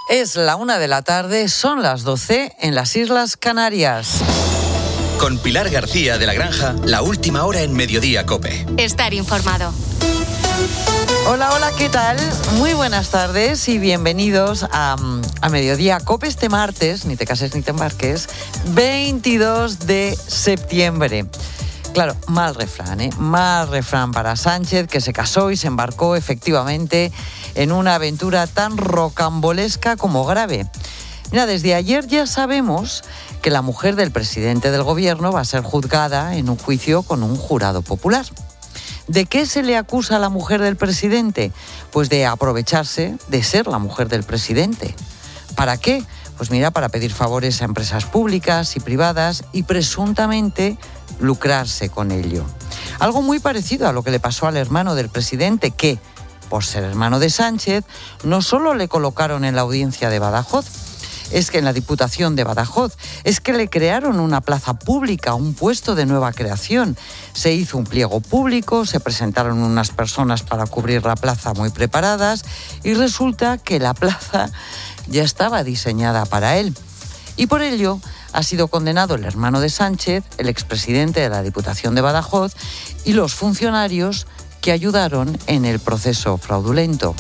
Es la 1:00 p.m, son las 12 en las Islas Canarias. Con Pilar García de la Granja, la última hora en Mediodía COPE. Estar informado. Hola, ¿qué tal? Muy buenas tardes y bienvenidos a Mediodía COPE este martes, ni te cases ni te embarques, 22 de septiembre. Claro, mal refrán para Sánchez, que se casó y se embarcó efectivamente en una aventura tan rocambolesca como grave. Mira, desde ayer ya sabemos que la mujer del presidente del gobierno va a ser juzgada en un juicio con un jurado popular. ¿De qué se le acusa a la mujer del presidente? Pues de aprovecharse de ser la mujer del presidente. ¿Para qué? Pues mira, para pedir favores a empresas públicas y privadas y presuntamente lucrarse con ello. Algo muy parecido a lo que le pasó al hermano del presidente, que, por ser hermano de Sánchez, no solo le colocaron en la audiencia de Badajoz, es que en la Diputación de Badajoz, es que le crearon una plaza pública, un puesto de nueva creación. Se hizo un pliego público, se presentaron unas personas para cubrir la plaza muy preparadas y resulta que la plaza ya estaba diseñada para él. Y por ello ha sido condenado el hermano de Sánchez, el expresidente de la Diputación de Badajoz y los funcionarios que ayudaron en el proceso fraudulento.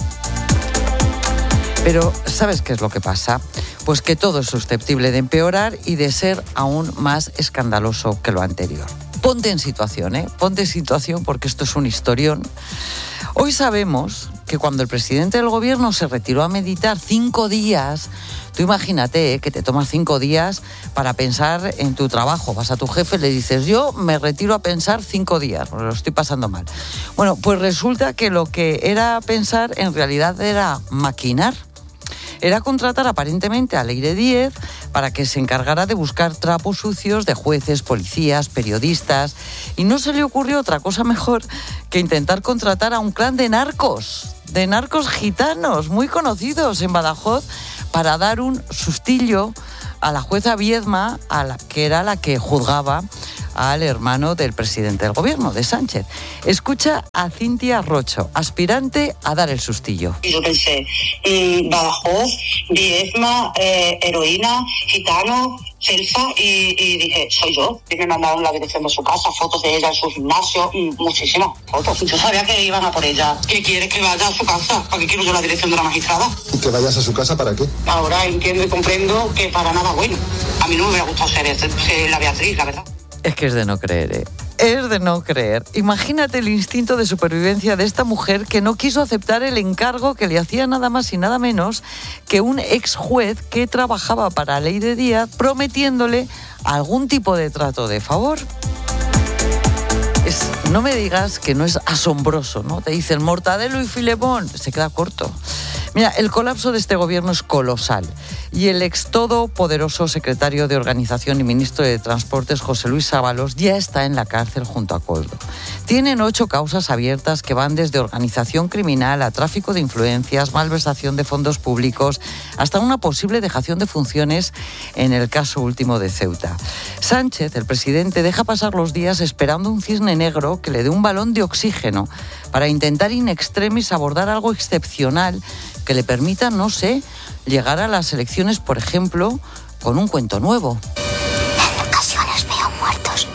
Pero, ¿sabes qué es lo que pasa? Pues que todo es susceptible de empeorar y de ser aún más escandaloso que lo anterior. Ponte en situación, Ponte en situación porque esto es un historión. Hoy sabemos que cuando el presidente del gobierno se retiró a meditar 5 días, tú imagínate que te tomas 5 días para pensar en tu trabajo. Vas a tu jefe y le dices, yo me retiro a pensar 5 días, porque lo estoy pasando mal. Bueno, pues resulta que lo que era pensar en realidad era maquinar. Era contratar aparentemente a Leire Díez para que se encargara de buscar trapos sucios de jueces, policías, periodistas. Y no se le ocurrió otra cosa mejor que intentar contratar a un clan de narcos gitanos muy conocidos en Badajoz para dar un sustillo a la jueza Viedma, que era la que juzgaba al hermano del presidente del gobierno, de Sánchez. Escucha a Cintia Rocho, aspirante a dar el sustillo. Y yo pensé, Badajoz, Viedma, heroína, gitano, Celsa, y dije, soy yo. Y me mandaron la dirección de su casa, fotos de ella en su gimnasio, muchísimas fotos. Yo sabía que iban a por ella. ¿Qué quiere que vaya a su casa? ¿Para qué quiero yo la dirección de la magistrada? ¿Y que vayas a su casa para qué? Ahora entiendo y comprendo que para nada bueno. A mí no me hubiera gustado ser la Beatriz, la verdad. Es que es de no creer, Es de no creer. Imagínate el instinto de supervivencia de esta mujer que no quiso aceptar el encargo que le hacía nada más y nada menos que un ex juez que trabajaba para Leire Díez prometiéndole algún tipo de trato de favor. No me digas que no es asombroso, ¿no? Te dicen Mortadelo y Filemón, se queda corto. Mira, el colapso de este gobierno es colosal y el ex todopoderoso secretario de Organización y ministro de Transportes, José Luis Ábalos, ya está en la cárcel junto a Koldo. Tienen 8 causas abiertas que van desde organización criminal a tráfico de influencias, malversación de fondos públicos, hasta una posible dejación de funciones en el caso último de Ceuta. Sánchez, el presidente, deja pasar los días esperando un cisne negro que le dé un balón de oxígeno para intentar in extremis abordar algo excepcional que le permita, no sé, llegar a las elecciones, por ejemplo, con un cuento nuevo. En ocasiones veo muertos.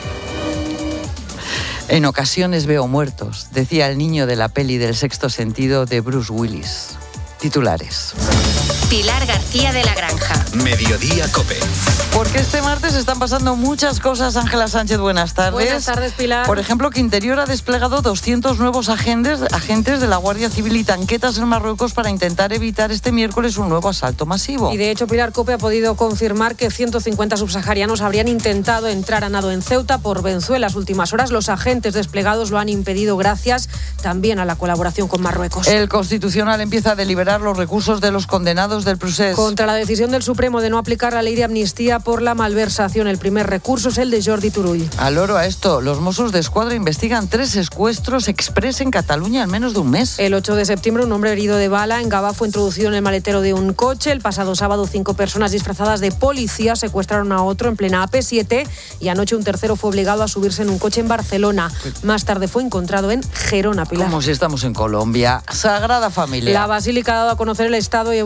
En ocasiones veo muertos, decía el niño de la peli del Sexto Sentido de Bruce Willis. Titulares. Pilar García de la Granja. Mediodía COPE. Porque este martes están pasando muchas cosas. Ángela Sánchez, buenas tardes. Buenas tardes, Pilar. Por ejemplo, que Interior ha desplegado 200 nuevos agentes de la Guardia Civil y tanquetas en Marruecos para intentar evitar este miércoles un nuevo asalto masivo. Y de hecho, Pilar, COPE ha podido confirmar que 150 subsaharianos habrían intentado entrar a nado en Ceuta por Venezuela. Las últimas horas los agentes desplegados lo han impedido gracias también a la colaboración con Marruecos. El Constitucional empieza a deliberar los recursos de los condenados del procés. Contra la decisión del Supremo de no aplicar la ley de amnistía por la malversación. El primer recurso es el de Jordi Turull. Al loro a esto, los Mossos de Escuadra investigan 3 secuestros exprés en Cataluña en menos de un mes. El 8 de septiembre, un hombre herido de bala en Gavà fue introducido en el maletero de un coche. El pasado sábado, 5 personas disfrazadas de policía secuestraron a otro en plena AP7 y anoche un tercero fue obligado a subirse en un coche en Barcelona. Más tarde fue encontrado en Gerona, Pilar. Como si estamos en Colombia. Sagrada Familia. La Basílica ha dado a conocer el estado y evolución de la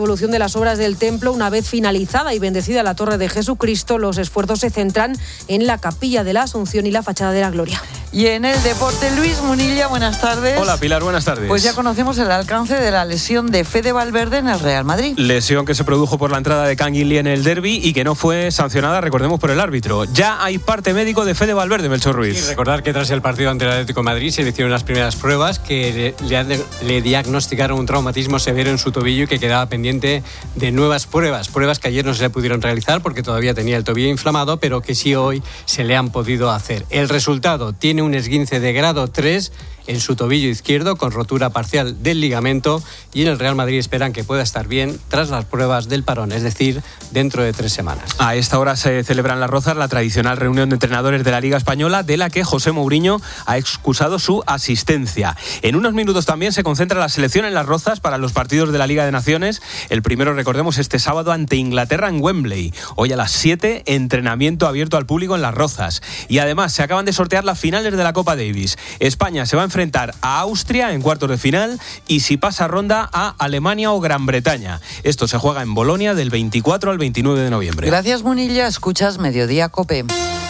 las obras del templo. Una vez finalizada y bendecida la Torre de Jesucristo, los esfuerzos se centran en la Capilla de la Asunción y la Fachada de la Gloria. Y en el deporte, Luis Munilla, buenas tardes. Hola Pilar, buenas tardes. Pues ya conocemos el alcance de la lesión de Fede Valverde en el Real Madrid. Lesión que se produjo por la entrada de Canguilí en el derbi y que no fue sancionada, recordemos, por el árbitro. Ya hay parte médico de Fede Valverde, Melchor Ruiz. Y recordar que tras el partido ante el Atlético de Madrid se le hicieron las primeras pruebas, que le diagnosticaron un traumatismo severo en su tobillo y que quedaba pendiente de nuevas pruebas que ayer no se le pudieron realizar porque todavía tenía el tobillo inflamado, pero que sí hoy se le han podido hacer. El resultado: tiene un esguince de grado 3 en su tobillo izquierdo con rotura parcial del ligamento, y en el Real Madrid esperan que pueda estar bien tras las pruebas del parón, es decir, dentro de 3 semanas. A esta hora se celebra en Las Rozas la tradicional reunión de entrenadores de la Liga Española, de la que José Mourinho ha excusado su asistencia. En unos minutos también se concentra la selección en Las Rozas para los partidos de la Liga de Naciones. El primero, recordemos, este sábado ante Inglaterra en Wembley. Hoy a las 7, entrenamiento abierto al público en Las Rozas. Y además se acaban de sortear las finales de la Copa Davis. España se va a enfrentar a Austria en cuartos de final y, si pasa ronda, a Alemania o Gran Bretaña. Esto se juega en Bolonia del 24 al 29 de noviembre. Gracias, Munilla. Escuchas Mediodía COPE.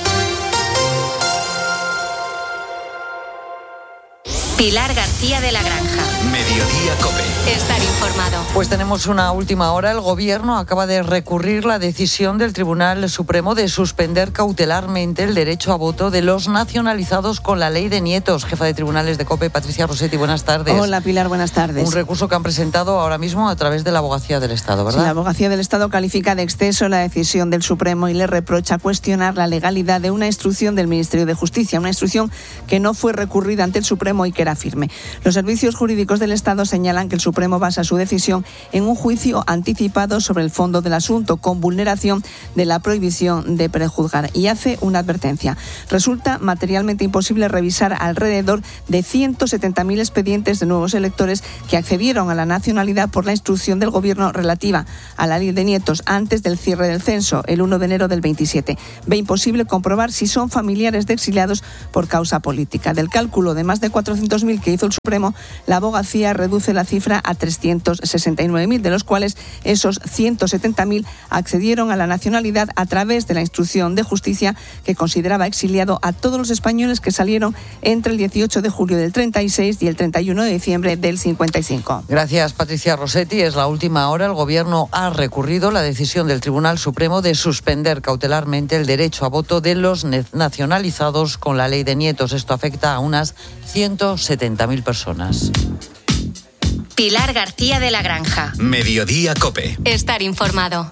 Pilar García de la Granja. Mediodía COPE. Estar informado. Pues tenemos una última hora. El Gobierno acaba de recurrir la decisión del Tribunal Supremo de suspender cautelarmente el derecho a voto de los nacionalizados con la ley de nietos. Jefa de Tribunales de COPE, Patricia Rossetti, buenas tardes. Hola, Pilar, buenas tardes. Un recurso que han presentado ahora mismo a través de la Abogacía del Estado, ¿verdad? Sí, la Abogacía del Estado califica de exceso la decisión del Supremo y le reprocha cuestionar la legalidad de una instrucción del Ministerio de Justicia, una instrucción que no fue recurrida ante el Supremo y que era firme. Los servicios jurídicos del Estado señalan que el Supremo basa su decisión en un juicio anticipado sobre el fondo del asunto, con vulneración de la prohibición de prejuzgar, y hace una advertencia. Resulta materialmente imposible revisar alrededor de 170.000 expedientes de nuevos electores que accedieron a la nacionalidad por la instrucción del Gobierno relativa a la ley de nietos antes del cierre del censo, el 1 de enero del 27. Ve imposible comprobar si son familiares de exiliados por causa política. Del cálculo de más de 400.000 que hizo el Supremo, la Abogacía reduce la cifra a 369.000, de los cuales esos 170.000 accedieron a la nacionalidad a través de la instrucción de justicia, que consideraba exiliado a todos los españoles que salieron entre el 18 de julio del 36 y el 31 de diciembre del 55. Gracias, Patricia Rossetti. Es la última hora. El Gobierno ha recurrido la decisión del Tribunal Supremo de suspender cautelarmente el derecho a voto de los nacionalizados con la ley de nietos. Esto afecta a unas 170.000 personas. Pilar García de la Granja. Mediodía COPE. Estar informado.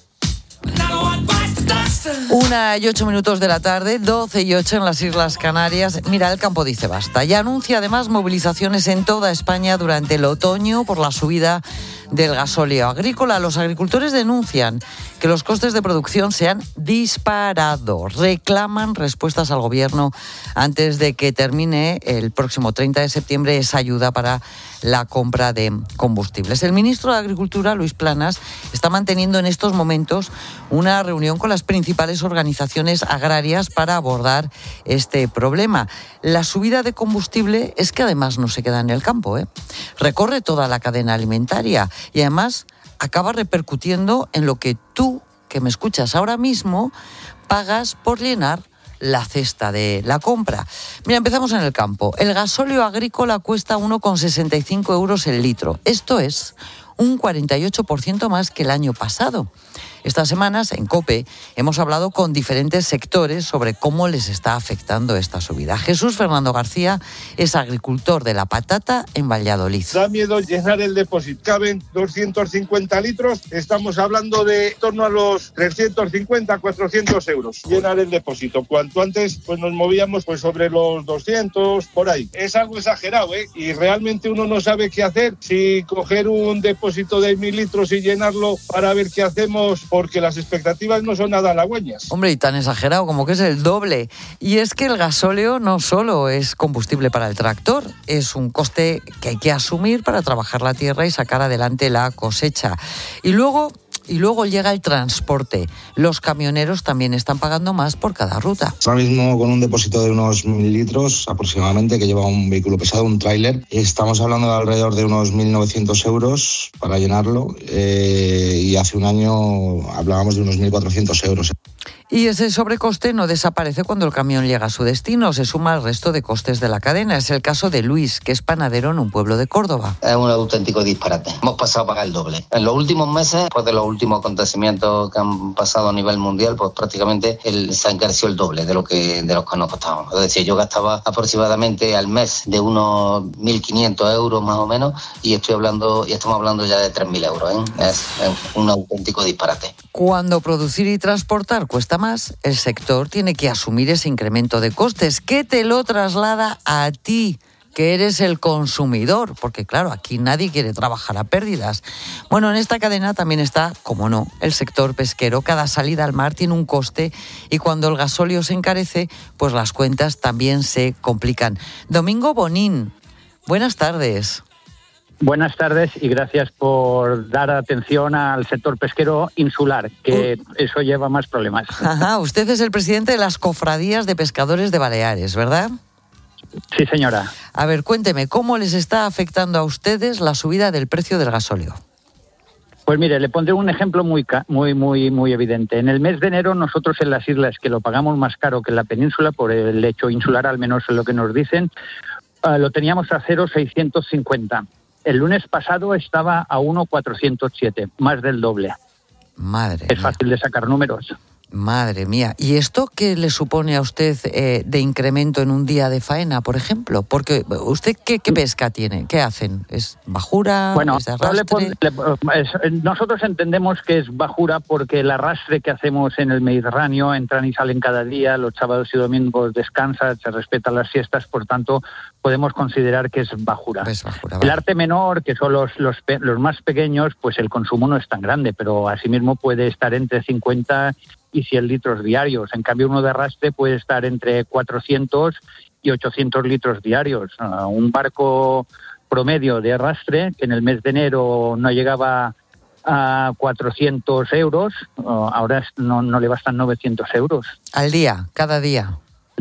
1:08 de la tarde, 12:08 en las Islas Canarias. Mira, el campo dice basta. Y anuncia además movilizaciones en toda España durante el otoño por la subida del gasóleo agrícola. Los agricultores denuncian que los costes de producción se han disparado. Reclaman respuestas al Gobierno antes de que termine el próximo 30 de septiembre esa ayuda para la compra de combustibles. El ministro de Agricultura, Luis Planas, está manteniendo en estos momentos una reunión con las principales organizaciones agrarias para abordar este problema. La subida de combustible es que además no se queda en el campo, recorre toda la cadena alimentaria y además acaba repercutiendo en lo que tú, que me escuchas ahora mismo, pagas por llenar la cesta de la compra. Mira, empezamos en el campo. El gasóleo agrícola cuesta 1,65 euros el litro. Esto es un 48% más que el año pasado. Estas semanas, en COPE, hemos hablado con diferentes sectores sobre cómo les está afectando esta subida. Jesús Fernando García es agricultor de la patata en Valladolid. Da miedo llenar el depósito. Caben 250 litros. Estamos hablando de en torno a los 350, 400 euros. Llenar el depósito. Cuanto antes pues nos movíamos pues sobre los 200, por ahí. Es algo exagerado, y realmente uno no sabe qué hacer. Si coger un depósito de 1.000 litros y llenarlo para ver qué hacemos, porque las expectativas no son nada halagüeñas. Hombre, y tan exagerado como que es el doble. Y es que el gasóleo no solo es combustible para el tractor, es un coste que hay que asumir para trabajar la tierra y sacar adelante la cosecha. Y luego Y luego llega el transporte. Los camioneros también están pagando más por cada ruta. Ahora mismo, con un depósito de unos 1.000 litros aproximadamente que lleva un vehículo pesado, un tráiler, estamos hablando de alrededor de unos 1.900 euros para llenarlo, y hace un año hablábamos de unos 1.400 euros. Y ese sobrecoste no desaparece cuando el camión llega a su destino, se suma al resto de costes de la cadena. Es el caso de Luis, que es panadero en un pueblo de Córdoba. Es un auténtico disparate. Hemos pasado a pagar el doble. En los últimos meses, después de los últimos acontecimientos que han pasado a nivel mundial, pues prácticamente se ha encarecido el doble de lo que nos costaba. Es decir, yo gastaba aproximadamente al mes de unos 1.500 euros más o menos, y estamos hablando ya de 3.000 euros. Es un auténtico disparate. Cuando producir y transportar cuesta más, el sector tiene que asumir ese incremento de costes, que te lo traslada a ti, que eres el consumidor, porque claro, aquí nadie quiere trabajar a pérdidas. Bueno, en esta cadena también está, como no, el sector pesquero. Cada salida al mar tiene un coste y cuando el gasóleo se encarece, pues las cuentas también se complican. Domingo Bonín, buenas tardes. Buenas tardes y gracias por dar atención al sector pesquero insular, que eso lleva más problemas. Ajá, usted es el presidente de las cofradías de pescadores de Baleares, ¿verdad? Sí, señora. A ver, cuénteme, ¿cómo les está afectando a ustedes la subida del precio del gasóleo? Pues mire, le pondré un ejemplo muy evidente. En el mes de enero nosotros en las islas, que lo pagamos más caro que en la península, por el hecho insular, al menos es lo que nos dicen, lo teníamos a 0,650. El lunes pasado estaba a 1,407, más del doble. Madre mía. Es fácil de sacar números. Madre mía. ¿Y esto qué le supone a usted de incremento en un día de faena, por ejemplo? Porque usted, ¿qué pesca tiene? ¿Qué hacen? ¿Es bajura? Bueno, ¿es de arrastre? Nosotros entendemos que es bajura porque el arrastre que hacemos en el Mediterráneo, entran y salen cada día, los sábados y domingos descansan, se respetan las siestas, por tanto podemos considerar que es bajura. El arte menor, que son los más pequeños, pues el consumo no es tan grande, pero asimismo puede estar entre 50 y 100 litros diarios. En cambio, uno de arrastre puede estar entre 400 y 800 litros diarios. Un barco promedio de arrastre, que en el mes de enero no llegaba a 400 euros, ahora no le bastan 900 euros. ¿Al día? ¿Cada día?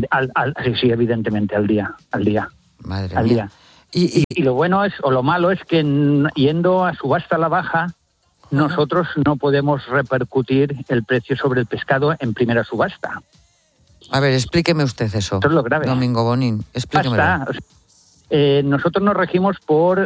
Sí, evidentemente, al día. Madre al mía. Día. Y lo bueno es, o lo malo es que yendo a subasta a la baja, nosotros no podemos repercutir el precio sobre el pescado en primera subasta. A ver, explíqueme usted eso. Eso es lo grave. Domingo Bonín, explíquemelo. Nosotros nos regimos por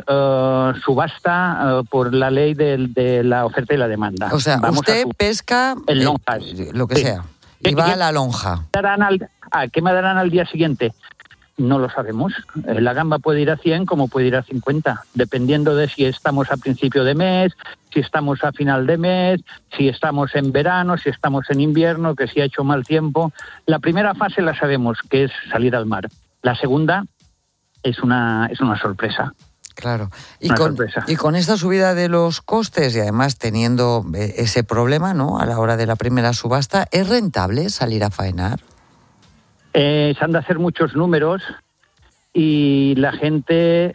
subasta, por la ley de la oferta y la demanda. O sea, usted pesca en lonjas, lo que sea, y va a la lonja. ¿Qué me darán al día siguiente? No lo sabemos. La gamba puede ir a 100 como puede ir a 50, dependiendo de si estamos a principio de mes, si estamos a final de mes, si estamos en verano, si estamos en invierno, que si ha hecho mal tiempo. La primera fase la sabemos, que es salir al mar. La segunda es una sorpresa. Claro. Y con esta subida de los costes y además teniendo ese problema, ¿no?, a la hora de la primera subasta, ¿es rentable salir a faenar? Se han de hacer muchos números y la gente,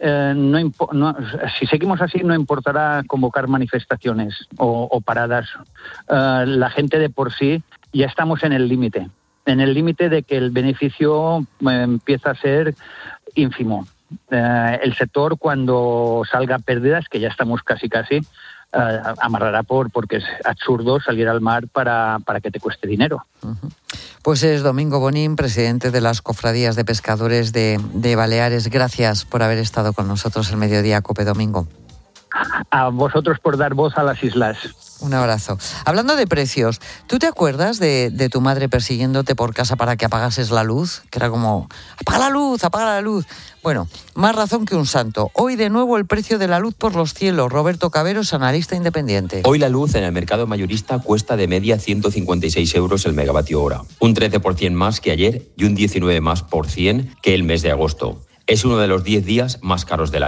si seguimos así, no importará convocar manifestaciones o paradas. La gente de por sí ya estamos en el límite de que el beneficio empieza a ser ínfimo. El sector, cuando salga pérdidas, que ya estamos casi, amarrará porque es absurdo salir al mar para que te cueste dinero. Pues es Domingo Bonín, presidente de las cofradías de pescadores de Baleares. Gracias por haber estado con nosotros el Mediodía Cope, Domingo. A vosotros por dar voz a las islas. Un abrazo. Hablando de precios, ¿tú te acuerdas de tu madre persiguiéndote por casa para que apagases la luz? Que era como, apaga la luz. Bueno, más razón que un santo. Hoy de nuevo el precio de la luz por los cielos. Roberto Caveros, analista independiente. Hoy la luz en el mercado mayorista cuesta de media 156 euros el megavatio hora. Un 13% más que ayer y un 19% más que el mes de agosto. Es uno de los 10 días más caros del año.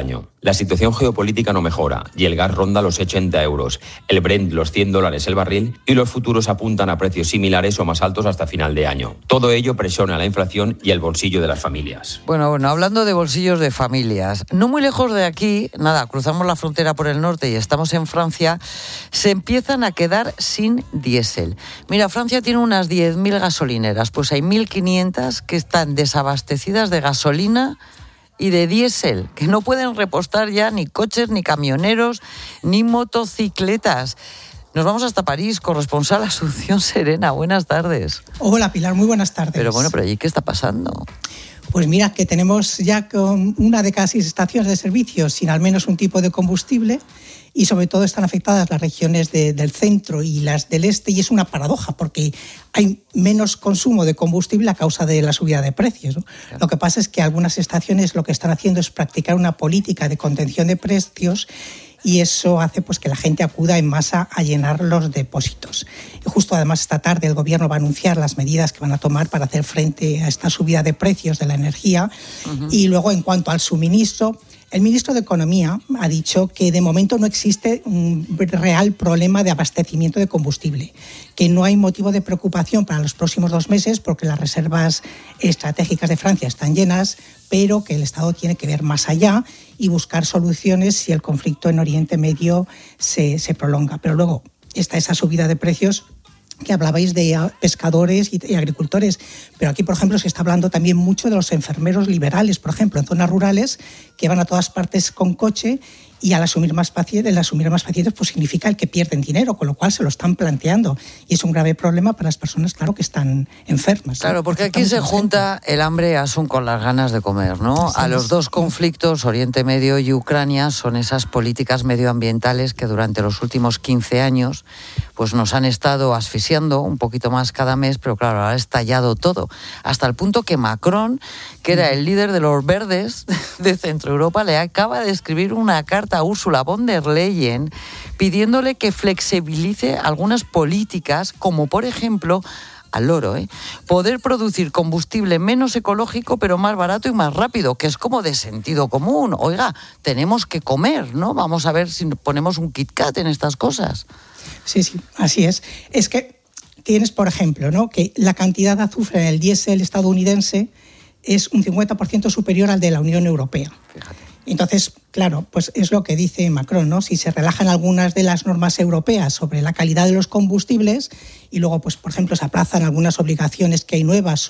La situación geopolítica no mejora y el gas ronda los 80 euros, el Brent los $100 el barril y los futuros apuntan a precios similares o más altos hasta final de año. Todo ello presiona la inflación y el bolsillo de las familias. Bueno, hablando de bolsillos de familias, no muy lejos de aquí, cruzamos la frontera por el norte y estamos en Francia, se empiezan a quedar sin diésel. Mira, Francia tiene unas 10.000 gasolineras, pues hay 1.500 que están desabastecidas de gasolina y de diésel, que no pueden repostar ya ni coches, ni camioneros, ni motocicletas. Nos vamos hasta París, corresponsal Asunción Serena. Buenas tardes. Hola Pilar, muy buenas tardes. Pero allí ¿qué está pasando? Pues mira, que tenemos ya con una de cada 6 estaciones de servicio sin al menos un tipo de combustible y sobre todo están afectadas las regiones del centro y las del este y es una paradoja porque hay menos consumo de combustible a causa de la subida de precios, ¿no? Claro. Lo que pasa es que algunas estaciones lo que están haciendo es practicar una política de contención de precios y eso hace pues que la gente acuda en masa a llenar los depósitos. Y justo además esta tarde el gobierno va a anunciar las medidas que van a tomar para hacer frente a esta subida de precios de la energía. Y luego en cuanto al suministro, el ministro de Economía ha dicho que de momento no existe un real problema de abastecimiento de combustible, que no hay motivo de preocupación para los próximos 2 meses porque las reservas estratégicas de Francia están llenas, pero que el Estado tiene que ver más allá y buscar soluciones si el conflicto en Oriente Medio se prolonga. Pero luego está esa subida de precios que hablabais de pescadores y agricultores, pero aquí, por ejemplo, se está hablando también mucho de los enfermeros liberales, por ejemplo, en zonas rurales que van a todas partes con coche y al asumir más pacientes, pues significa el que pierden dinero, con lo cual se lo están planteando. Y es un grave problema para las personas, claro, que están enfermas. Claro, porque aquí se junta el hambre Asun con las ganas de comer, ¿no? A los dos conflictos, Oriente Medio y Ucrania, son esas políticas medioambientales que durante los últimos 15 años pues nos han estado asfixiando un poquito más cada mes, pero claro, ahora ha estallado todo. Hasta el punto que Macron, que era el líder de los verdes de Centro Europa, le acaba de escribir una carta a Ursula von der Leyen pidiéndole que flexibilice algunas políticas, como por ejemplo, al loro, poder producir combustible menos ecológico pero más barato y más rápido, que es como de sentido común. Oiga, tenemos que comer, ¿no? Vamos a ver si ponemos un Kit Kat en estas cosas. Sí, así es. Es que tienes, por ejemplo, ¿no?, que la cantidad de azufre en el diésel estadounidense es un 50% superior al de la Unión Europea. Fíjate. Entonces, claro, pues es lo que dice Macron, ¿no? Si se relajan algunas de las normas europeas sobre la calidad de los combustibles y luego, pues, por ejemplo, se aplazan algunas obligaciones que hay nuevas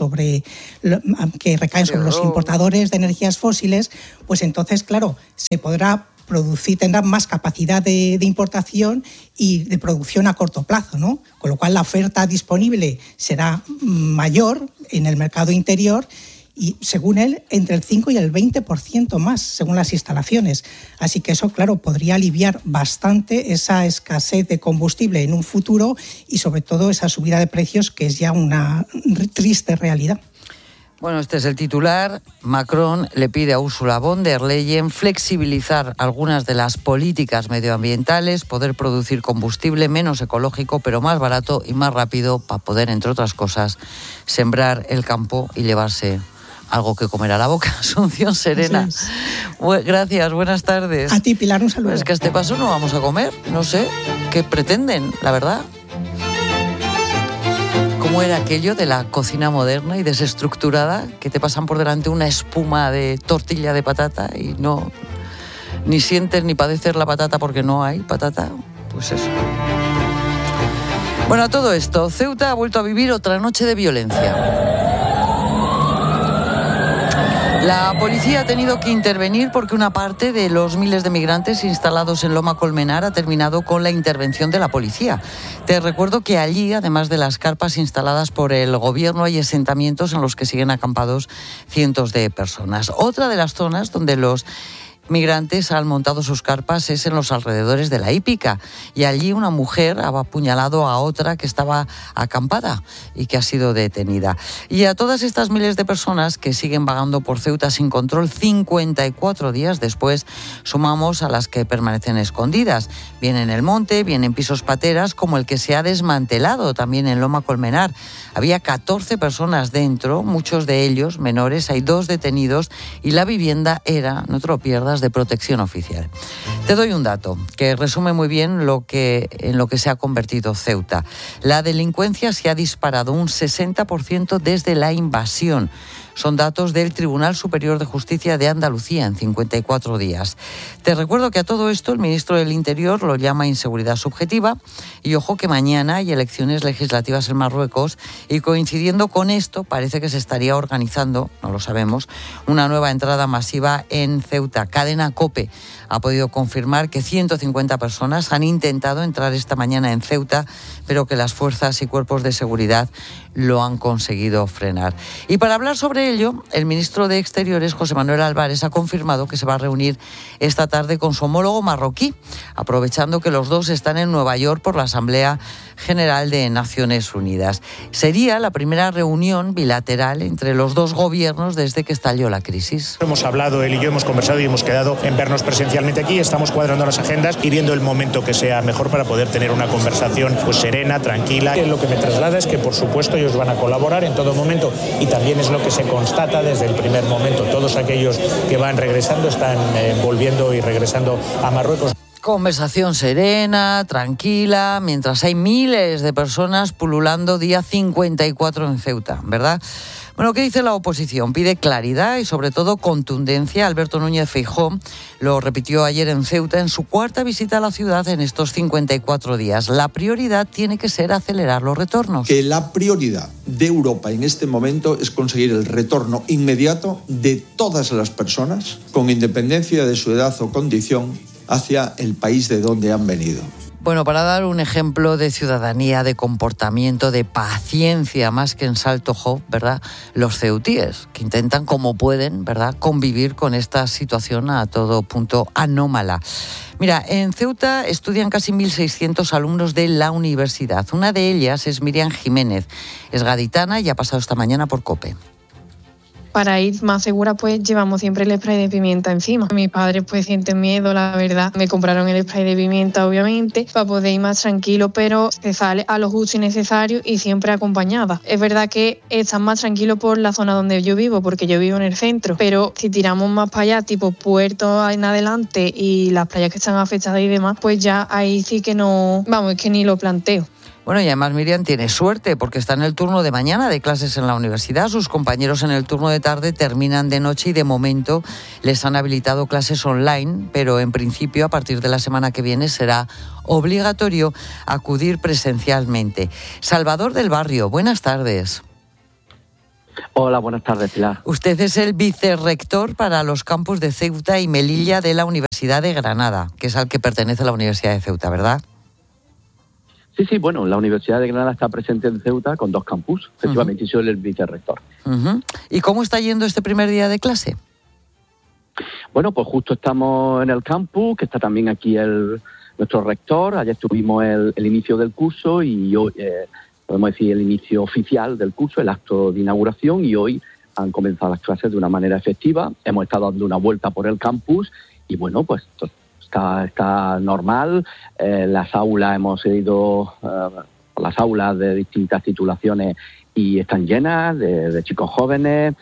que recaen sobre los importadores de energías fósiles, pues entonces, claro, se podrá producir, tendrá más capacidad de importación y de producción a corto plazo, ¿no? Con lo cual la oferta disponible será mayor en el mercado interior y, según él, entre el 5 y el 20% más, según las instalaciones. Así que eso, claro, podría aliviar bastante esa escasez de combustible en un futuro y, sobre todo, esa subida de precios que es ya una triste realidad. Bueno, este es el titular. Macron le pide a Ursula von der Leyen flexibilizar algunas de las políticas medioambientales, poder producir combustible menos ecológico, pero más barato y más rápido para poder, entre otras cosas, sembrar el campo y llevarse algo que comer a la boca. Asunción Serena. Gracias, buenas tardes. A ti, Pilar, un saludo. Pues es que a este paso no vamos a comer, no sé qué pretenden, la verdad. ¿Cómo era aquello de la cocina moderna y desestructurada, que te pasan por delante una espuma de tortilla de patata y no ni sientes ni padecer la patata porque no hay patata? Pues eso. Bueno, a todo esto, Ceuta ha vuelto a vivir otra noche de violencia. La policía ha tenido que intervenir porque una parte de los miles de migrantes instalados en Loma Colmenar ha terminado con la intervención de la policía. Te recuerdo que allí, además de las carpas instaladas por el gobierno, hay asentamientos en los que siguen acampados cientos de personas. Otra de las zonas donde los migrantes han montado sus carpas es en los alrededores de la hípica, y allí una mujer ha apuñalado a otra que estaba acampada y que ha sido detenida. Y a todas estas miles de personas que siguen vagando por Ceuta sin control 54 días después, sumamos a las que permanecen escondidas, bien en el monte, bien en pisos pateras, como el que se ha desmantelado también en Loma Colmenar. Había 14 personas dentro, muchos de ellos menores, hay 2 detenidos y la vivienda era, no te lo pierdas, dotadas de protección oficial. Te doy un dato que resume muy bien en lo que se ha convertido Ceuta. La delincuencia se ha disparado un 60% desde la invasión. Son datos del Tribunal Superior de Justicia de Andalucía en 54 días. Te recuerdo que a todo esto el ministro del Interior lo llama inseguridad subjetiva y ojo que mañana hay elecciones legislativas en Marruecos y coincidiendo con esto parece que se estaría organizando, no lo sabemos, una nueva entrada masiva en Ceuta. Cadena COPE ha podido confirmar que 150 personas han intentado entrar esta mañana en Ceuta, pero que las fuerzas y cuerpos de seguridad lo han conseguido frenar. Y para hablar sobre ello, el ministro de Exteriores, José Manuel Álvarez, ha confirmado que se va a reunir esta tarde con su homólogo marroquí, aprovechando que los dos están en Nueva York por la Asamblea General de Naciones Unidas. Sería la primera reunión bilateral entre los dos gobiernos desde que estalló la crisis. Hemos hablado, él y yo hemos conversado y hemos quedado en vernos presencialmente aquí. Estamos cuadrando las agendas y viendo el momento que sea mejor para poder tener una conversación pues serena, tranquila. Lo que me traslada es que, por supuesto, ellos van a colaborar en todo momento y también es lo que se constata desde el primer momento. Todos aquellos que van regresando están volviendo y regresando a Marruecos. Conversación serena, tranquila, mientras hay miles de personas pululando día 54 en Ceuta, ¿verdad? Bueno, ¿qué dice la oposición? Pide claridad y sobre todo contundencia. Alberto Núñez Feijóo lo repitió ayer en Ceuta en su cuarta visita a la ciudad en estos 54 días. La prioridad tiene que ser acelerar los retornos. Que la prioridad de Europa en este momento es conseguir el retorno inmediato de todas las personas, con independencia de su edad o condición, hacia el país de donde han venido. Bueno, para dar un ejemplo de ciudadanía, de comportamiento, de paciencia, más que en Salto Job, ¿verdad? Los ceutíes, que intentan como pueden, ¿verdad?, convivir con esta situación a todo punto anómala. Mira, en Ceuta estudian casi 1.600 alumnos de la universidad. Una de ellas es Miriam Jiménez. Es gaditana y ha pasado esta mañana por COPE. Para ir más segura, pues llevamos siempre el spray de pimienta encima. Mis padres pues sienten miedo, la verdad. Me compraron el spray de pimienta, obviamente, para poder ir más tranquilo, pero se sale a lo justo y necesario y siempre acompañada. Es verdad que están más tranquilos por la zona donde yo vivo, porque yo vivo en el centro, pero si tiramos más para allá, tipo Puerto en adelante y las playas que están afectadas y demás, pues ya ahí sí que no, vamos, es que ni lo planteo. Bueno, y además Miriam tiene suerte porque está en el turno de mañana de clases en la universidad. Sus compañeros en el turno de tarde terminan de noche y de momento les han habilitado clases online, pero en principio a partir de la semana que viene será obligatorio acudir presencialmente. Salvador del Barrio, buenas tardes. Hola, buenas tardes, Pilar. Usted es el vicerrector para los campus de Ceuta y Melilla de la Universidad de Granada, que es al que pertenece la Universidad de Ceuta, ¿verdad? Sí, bueno, la Universidad de Granada está presente en Ceuta con 2 campus, efectivamente, y soy el vicerrector. ¿Y cómo está yendo este primer día de clase? Bueno, pues justo estamos en el campus, que está también aquí nuestro rector. Ayer tuvimos el inicio del curso y hoy, podemos decir, el inicio oficial del curso, el acto de inauguración, y hoy han comenzado las clases de una manera efectiva. Hemos estado dando una vuelta por el campus y bueno, pues está normal. Las aulas, hemos ido a las aulas de distintas titulaciones y están llenas de chicos jóvenes.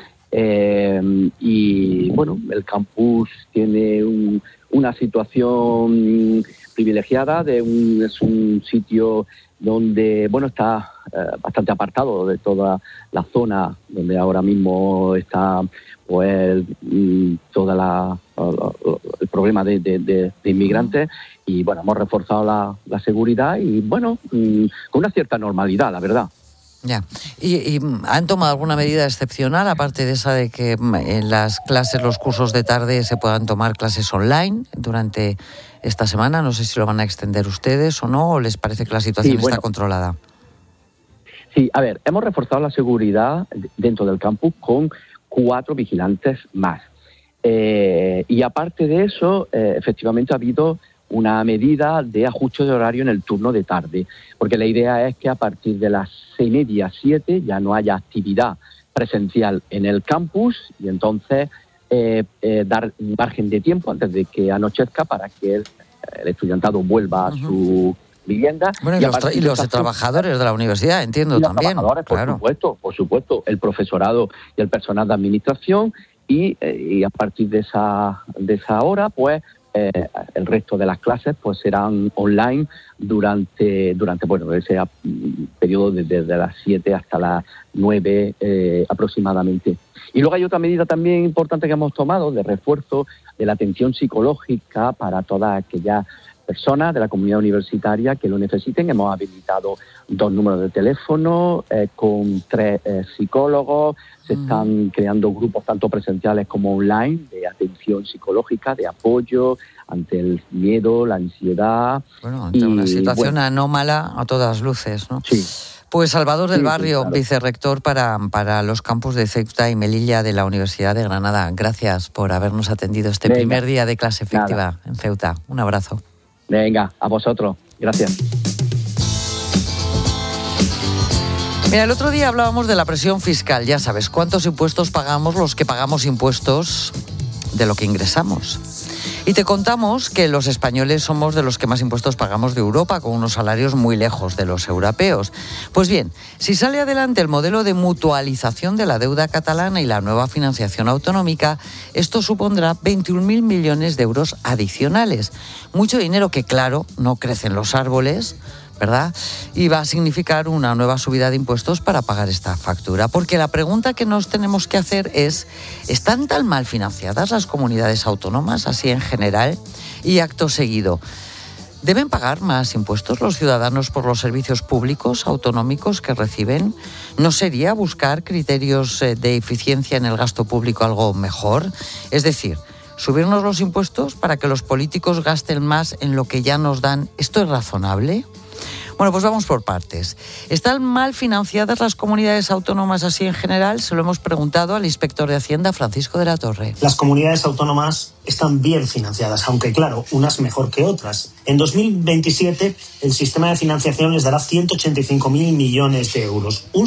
Y bueno, el campus tiene una situación privilegiada, es un sitio donde, bueno, está bastante apartado de toda la zona donde ahora mismo está pues toda el problema de inmigrantes, y bueno, hemos reforzado la seguridad y bueno, con una cierta normalidad, la verdad. Ya. ¿Y han tomado alguna medida excepcional, aparte de esa de que en las clases, los cursos de tarde se puedan tomar clases online durante esta semana? No sé si lo van a extender ustedes o no, o les parece que la situación está controlada. Sí, a ver, hemos reforzado la seguridad dentro del campus con 4 vigilantes más. Y aparte de eso, efectivamente ha habido una medida de ajuste de horario en el turno de tarde, porque la idea es que a partir de las 6:30, 7 ya no haya actividad presencial en el campus y entonces dar un margen de tiempo antes de que anochezca para que el estudiantado vuelva a su vivienda. Bueno, y los trabajadores de la universidad, entiendo, también. Trabajadores, claro. Por supuesto, el profesorado y el personal de administración, y a partir de esa hora, pues el resto de las clases pues serán online durante ese periodo desde las 7 hasta las 9 aproximadamente. Y luego hay otra medida también importante que hemos tomado de refuerzo de la atención psicológica para todas aquellas personas de la comunidad universitaria que lo necesiten. Hemos habilitado 2 números de teléfono con 3 psicólogos. Se están creando grupos tanto presenciales como online de atención psicológica, de apoyo ante el miedo, la ansiedad. Bueno, ante una situación anómala a todas luces, ¿no? Sí. Pues Salvador del Barrio, claro. Vicerrector para los campus de Ceuta y Melilla de la Universidad de Granada. Gracias por habernos atendido este primer día de clase efectiva en Ceuta. Un abrazo. Venga, a vosotros. Gracias. Mira, el otro día hablábamos de la presión fiscal. Ya sabes, ¿cuántos impuestos pagamos los que pagamos impuestos de lo que ingresamos? Y te contamos que los españoles somos de los que más impuestos pagamos de Europa, con unos salarios muy lejos de los europeos. Pues bien, si sale adelante el modelo de mutualización de la deuda catalana y la nueva financiación autonómica, esto supondrá 21.000 millones de euros adicionales. Mucho dinero que, claro, no crece en los árboles, ¿verdad? Y va a significar una nueva subida de impuestos para pagar esta factura. Porque la pregunta que nos tenemos que hacer es, ¿están tan mal financiadas las comunidades autónomas, así en general? Y acto seguido, ¿deben pagar más impuestos los ciudadanos por los servicios públicos autonómicos que reciben? ¿No sería buscar criterios de eficiencia en el gasto público algo mejor? Es decir, ¿subirnos los impuestos para que los políticos gasten más en lo que ya nos dan? ¿Esto es razonable? Bueno, pues vamos por partes. ¿Están mal financiadas las comunidades autónomas así en general? Se lo hemos preguntado al inspector de Hacienda, Francisco de la Torre. Las comunidades autónomas están bien financiadas, aunque claro, unas mejor que otras. En 2027 el sistema de financiación les dará 185.000 millones de euros, un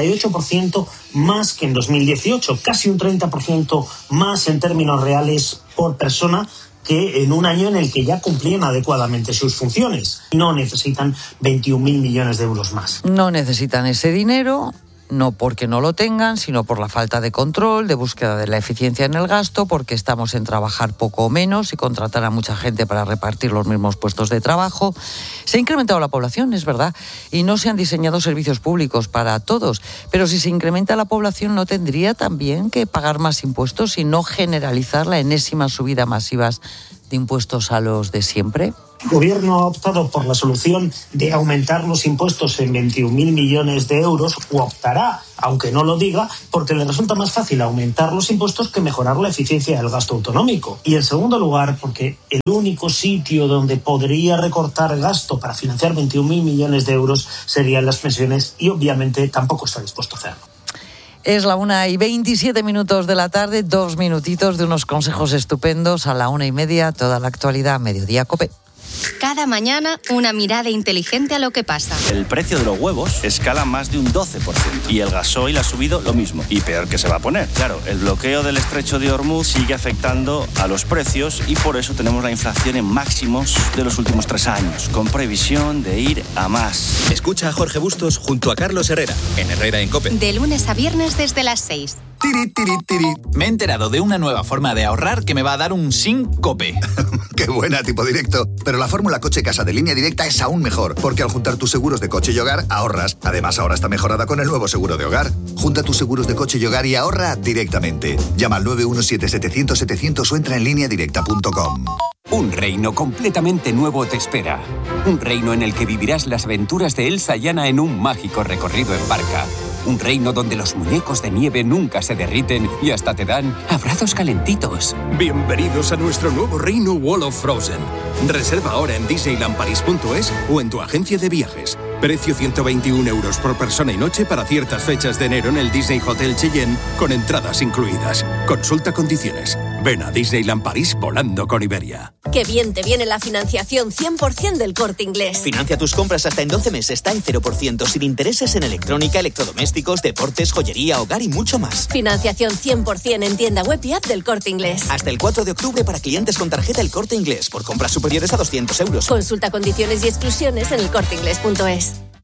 78% más que en 2018, casi un 30% más en términos reales por persona, que en un año en el que ya cumplían adecuadamente sus funciones. No necesitan 21.000 millones de euros más. No necesitan ese dinero, no porque no lo tengan, sino por la falta de control, de búsqueda de la eficiencia en el gasto, porque estamos en trabajar poco o menos y contratar a mucha gente para repartir los mismos puestos de trabajo. Se ha incrementado la población, es verdad, y no se han diseñado servicios públicos para todos. Pero si se incrementa la población, ¿no tendría también que pagar más impuestos y no generalizar la enésima subida masiva de impuestos a los de siempre? El Gobierno ha optado por la solución de aumentar los impuestos en 21.000 millones de euros, o optará, aunque no lo diga, porque le resulta más fácil aumentar los impuestos que mejorar la eficiencia del gasto autonómico. Y en segundo lugar, porque el único sitio donde podría recortar gasto para financiar 21.000 millones de euros serían las pensiones, y obviamente tampoco está dispuesto a hacerlo. Es la 1:27 de la tarde, 2 minutitos de unos consejos estupendos. A la 1:30, toda la actualidad, Mediodía COPE. Cada mañana, una mirada inteligente a lo que pasa. El precio de los huevos escala más de un 12%. Y el gasoil ha subido lo mismo. Y peor que se va a poner. Claro, el bloqueo del estrecho de Hormuz sigue afectando a los precios y por eso tenemos la inflación en máximos de los últimos 3 años, con previsión de ir a más. Escucha a Jorge Bustos junto a Carlos Herrera, en Herrera en COPE. De lunes a viernes desde las 6. Tiri, tiri, tiri. Me he enterado de una nueva forma de ahorrar que me va a dar un SINCOPE. ¡Qué buena, tipo directo! Pero la fórmula Coche Casa de Línea Directa es aún mejor, porque al juntar tus seguros de coche y hogar, ahorras. Además, ahora está mejorada con el nuevo seguro de hogar. Junta tus seguros de coche y hogar y ahorra directamente. Llama al 917-700-700 o entra en lineadirecta.com. Un reino completamente nuevo te espera. Un reino en el que vivirás las aventuras de Elsa y Anna en un mágico recorrido en barca. Un reino donde los muñecos de nieve nunca se derriten y hasta te dan abrazos calentitos. Bienvenidos a nuestro nuevo reino Wall of Frozen. Reserva ahora en disneylandparis.es o en tu agencia de viajes. Precio 121 euros por persona y noche para ciertas fechas de enero en el Disney Hotel Cheyenne, con entradas incluidas. Consulta condiciones. Ven a Disneyland París volando con Iberia. Qué bien te viene la financiación 100% del Corte Inglés. Financia tus compras hasta en 12 meses, está en 0%, sin intereses en electrónica, electrodomésticos, deportes, joyería, hogar y mucho más. Financiación 100% en tienda web y app del Corte Inglés. Hasta el 4 de octubre para clientes con tarjeta El Corte Inglés, por compras superiores a 200 euros. Consulta condiciones y exclusiones en elcorteinglés.es.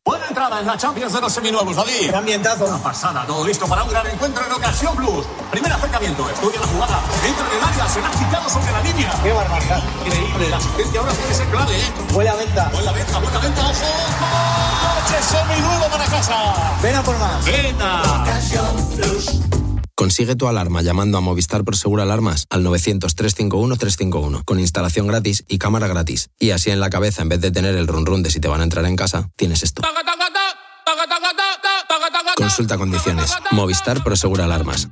entrada en la Champions de los seminuevos, David. Qué ambientazo. Una pasada, todo listo para un gran encuentro en Ocasión Plus. Primer acercamiento, estudia la jugada, entra en el área, será quitado sobre la línea. Qué barbaridad. Increíble, la asistencia ahora tiene que ser clave, Buena venta. Buena venta, ojo. Coche seminuevo para casa. Ven a por más. Venga. Ocasión Plus. Consigue tu alarma llamando a Movistar Prosegur Alarmas al 900-351-351 con instalación gratis y cámara gratis. Y así en la cabeza, en vez de tener el run de si te van a entrar en casa, tienes esto. Consulta condiciones. Movistar Prosegur Alarmas.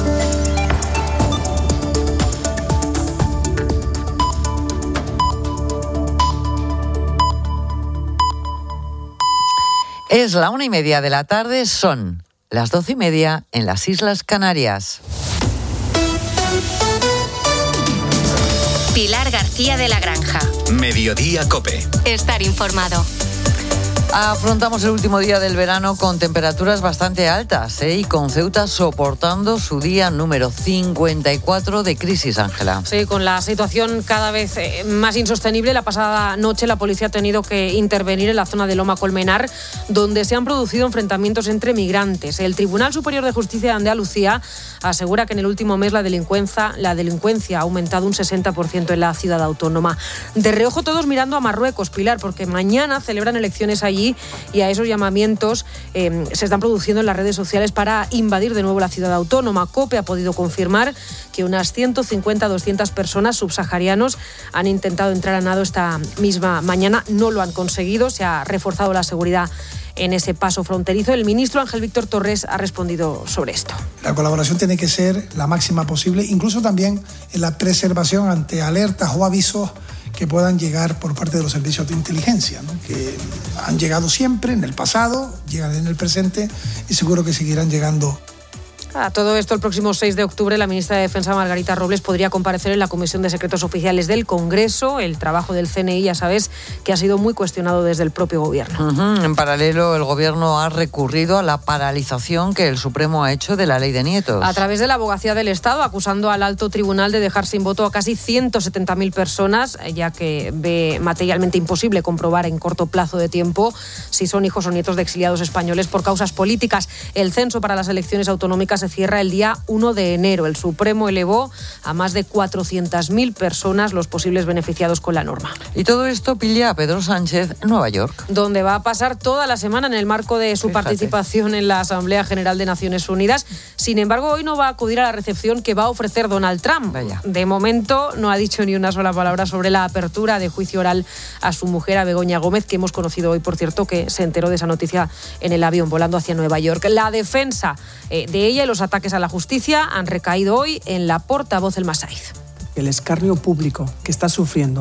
Es la 1:30 de la tarde, son las 12:30 en las Islas Canarias. Pilar García de la Granja. Mediodía COPE. Estar informado. Afrontamos el último día del verano con temperaturas bastante altas, y con Ceuta soportando su día número 54 de crisis, Ángela. Sí, con la situación cada vez más insostenible, la pasada noche la policía ha tenido que intervenir en la zona de Loma Colmenar, donde se han producido enfrentamientos entre migrantes. El Tribunal Superior de Justicia de Andalucía asegura que en el último mes la delincuencia ha aumentado un 60% en la ciudad autónoma. De reojo todos mirando a Marruecos, Pilar, porque mañana celebran elecciones allí y a esos llamamientos se están produciendo en las redes sociales para invadir de nuevo la ciudad autónoma. COPE ha podido confirmar que unas 150-200 personas subsaharianos han intentado entrar a nado esta misma mañana. No lo han conseguido, se ha reforzado la seguridad en ese paso fronterizo. El ministro Ángel Víctor Torres ha respondido sobre esto. La colaboración tiene que ser la máxima posible, incluso también en la preservación ante alertas o avisos que puedan llegar por parte de los servicios de inteligencia, ¿no? Que han llegado siempre en el pasado, llegan en el presente y seguro que seguirán llegando. A todo esto, el próximo 6 de octubre, la ministra de Defensa, Margarita Robles, podría comparecer en la Comisión de Secretos Oficiales del Congreso. El trabajo del CNI, ya sabes, que ha sido muy cuestionado desde el propio Gobierno. En paralelo, el Gobierno ha recurrido a la paralización que el Supremo ha hecho de la ley de nietos. A través de la Abogacía del Estado, acusando al alto tribunal de dejar sin voto a casi 170.000 personas, ya que ve materialmente imposible comprobar en corto plazo de tiempo si son hijos o nietos de exiliados españoles por causas políticas. El censo para las elecciones autonómicas se cierra el día 1 de enero. El Supremo elevó a más de 400.000 personas los posibles beneficiados con la norma. Y todo esto pilla a Pedro Sánchez en Nueva York, donde va a pasar toda la semana en el marco de su participación en la Asamblea General de Naciones Unidas. Sin embargo, hoy no va a acudir a la recepción que va a ofrecer Donald Trump. Vaya. De momento no ha dicho ni una sola palabra sobre la apertura de juicio oral a su mujer, a Begoña Gómez, que hemos conocido hoy, por cierto, que se enteró de esa noticia en el avión volando hacia Nueva York. La defensa de ella y los ataques a la justicia han recaído hoy en la portavoz El Masaiz. El escarnio público que está sufriendo